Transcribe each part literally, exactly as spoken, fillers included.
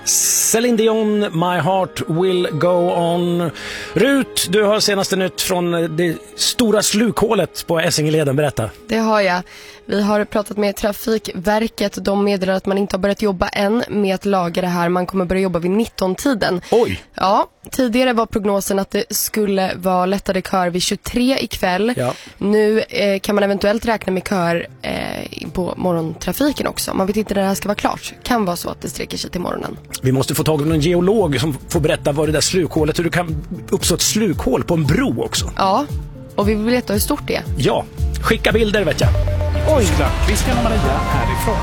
Celine Dion, My Heart Will Go On. Rut, du har senaste nytt från det stora slukhålet på Essingeleden. Berätta. Det har jag. Vi har pratat med Trafikverket. De meddelar att man inte har börjat jobba än med att laga det här. Man kommer börja jobba vid nitton-tiden. Oj! Ja, tidigare var prognosen att det skulle vara lättare kör vid tjugotre ikväll. Ja. Nu eh, kan man eventuellt räkna med kör eh, på morgontrafiken också. Man vet inte när det här ska vara klart. Kan vara så att det sträcker sig till morgonen. Vi måste få tag i någon geolog som får berätta vad det där slukhålet, hur det kan uppstå ett slukhål på en bro också. Ja, och vi vill veta hur stort det är. Ja, skicka bilder vet jag. Oj, Christian Maria härifrån.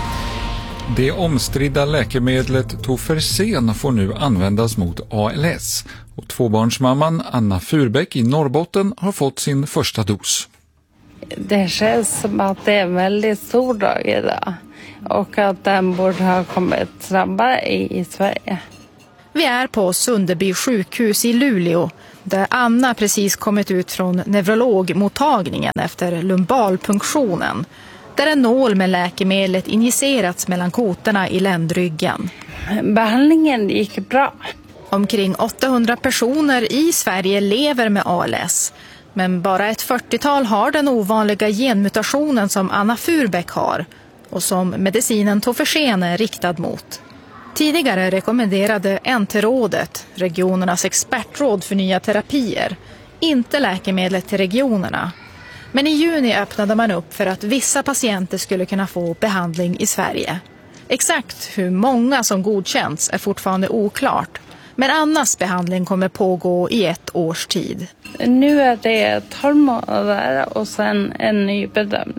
Det omstridda läkemedlet Tofersen får nu användas mot A L S. Och tvåbarnsmamman Anna Furbäck i Norrbotten har fått sin första dos. Det känns som att det är en väldigt stor dag idag. Och att den borde ha kommit snabbare i, i Sverige. Vi är på Sunderby sjukhus i Luleå, där Anna precis kommit ut från neurologmottagningen efter lumbalpunktionen, där en nål med läkemedlet injicerats mellan kotorna i ländryggen. Behandlingen gick bra. Omkring åttahundra personer i Sverige lever med A L S, men bara ett fyrtiotal har den ovanliga genmutationen som Anna Furbäck har och som medicinen Tofersen är riktad mot. Tidigare rekommenderade N T-rådet, regionernas expertråd för nya terapier, inte läkemedlet till regionerna. Men i juni öppnade man upp för att vissa patienter skulle kunna få behandling i Sverige. Exakt hur många som godkänts är fortfarande oklart, men Annas behandling kommer pågå i ett års tid. Nu är det tolv månader och sen en ny bedömning.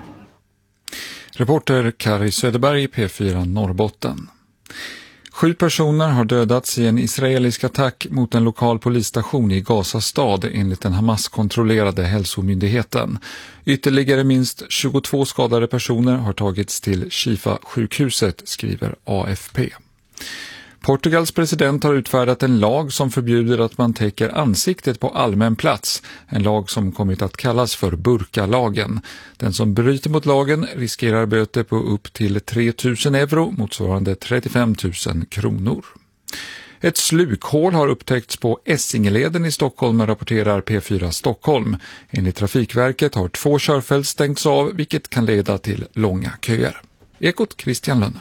Reporter Kari Söderberg, P fyra Norrbotten. Sju personer har dödats i en israelisk attack mot en lokal polisstation i Gaza stad enligt den Hamas-kontrollerade hälsomyndigheten. Ytterligare minst tjugotvå skadade personer har tagits till Shifa-sjukhuset, skriver A F P. Portugals president har utfärdat en lag som förbjuder att man täcker ansiktet på allmän plats. En lag som kommit att kallas för burkalagen. Den som bryter mot lagen riskerar böter på upp till tre tusen euro, motsvarande trettiofem tusen kronor. Ett slukhål har upptäckts på Essingeleden i Stockholm, rapporterar P fyra Stockholm. Enligt Trafikverket har två körfält stängts av, vilket kan leda till långa köer. Ekot Christian Lönner.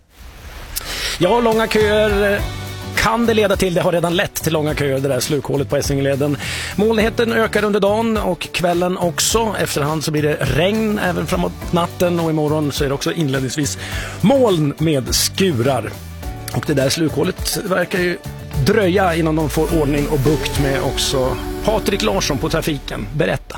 Ja, långa köer kan det leda till. Det har redan lett till långa köer, det där slukhålet på Essingeleden. Molnigheten ökar under dagen och kvällen också. Efterhand så blir det regn även framåt natten och imorgon så är det också inledningsvis moln med skurar. Och det där slukhålet verkar ju dröja innan de får ordning och bukt med också. Patrik Larsson på Trafiken, berätta.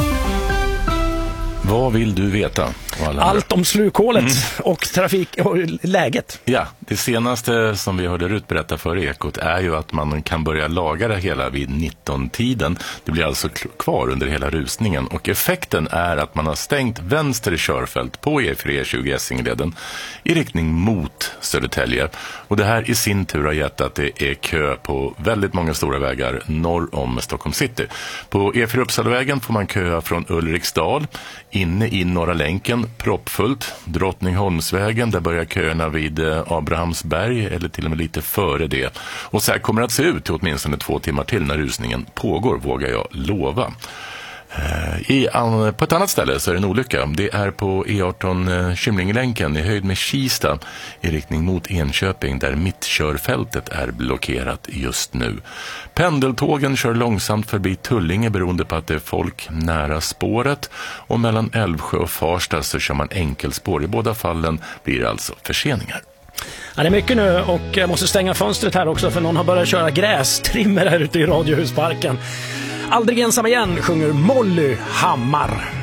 Vad vill du veta? Allt om slukhålet mm. och trafik och läget. Ja, det senaste som vi hörde Rut berätta för Ekot är ju att man kan börja laga det hela vid nitton-tiden. Det blir alltså kvar under hela rusningen och effekten är att man har stängt vänster körfält på E fyra tjugo Essingeleden i riktning mot Södertälje. Och det här i sin tur har gett att det är kö på väldigt många stora vägar norr om Stockholm city. På E fyra Uppsalavägen får man köa från Ulriksdal inne i Norra länken, proppfullt. Drottningholmsvägen, där börjar köerna vid Abrahamsberg eller till och med lite före det. Och så här kommer det att se ut till åtminstone två timmar till när rusningen pågår, vågar jag lova. I, på ett annat ställe så är det en olycka. Det är på E arton Kymlingelänken i höjd med Kista i riktning mot Enköping där mittkörfältet är blockerat just nu. Pendeltågen kör långsamt förbi Tullinge beroende på att det är folk nära spåret och mellan Älvsjö och Farsta så kör man enkelspår. I båda fallen blir det alltså förseningar. Ja, det är mycket nu och jag måste stänga fönstret här också för någon har börjat köra grästrimmer här ute i Radiohusparken. Aldrig ensam igen sjunger Molly Hammar.